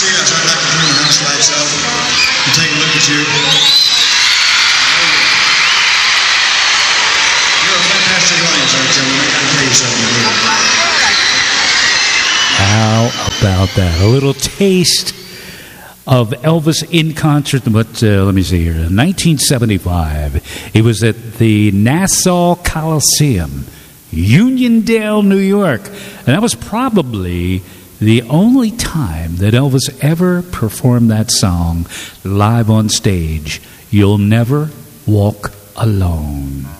see you. I turned back between the house lights up and take a look at you. You're a fantastic audience, aren't you? I gotta tell you something. How about that? A little taste of Elvis in concert, but let me see here. 1975. He was at the Nassau Coliseum, Uniondale, New York. And that was probably the only time that Elvis ever performed that song live on stage. You'll Never Walk Alone.